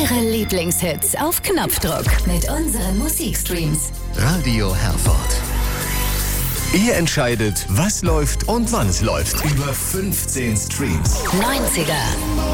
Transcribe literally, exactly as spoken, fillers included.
Ihre Lieblingshits auf Knopfdruck mit unseren Musikstreams. Radio Herford. Ihr entscheidet, was läuft und wann es läuft. Über fünfzehn Streams. neunziger,